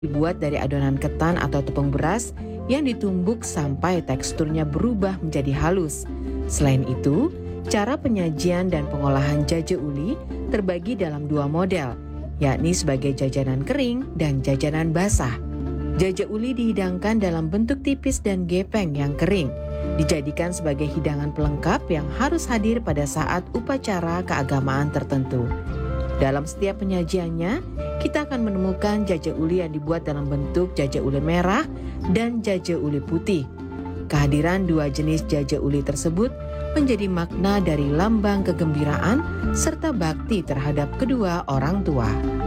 dibuat dari adonan ketan atau tepung beras yang ditumbuk sampai teksturnya berubah menjadi halus. Selain itu, cara penyajian dan pengolahan jaje uli terbagi dalam dua model, yakni sebagai jajanan kering dan jajanan basah. Jaje uli dihidangkan dalam bentuk tipis dan gepeng yang kering, dijadikan sebagai hidangan pelengkap yang harus hadir pada saat upacara keagamaan tertentu. Dalam setiap penyajiannya, kita akan menemukan jaje uli yang dibuat dalam bentuk jaje uli merah dan jaje uli putih. Kehadiran dua jenis jaje uli tersebut menjadi makna dari lambang kegembiraan serta bakti terhadap kedua orang tua.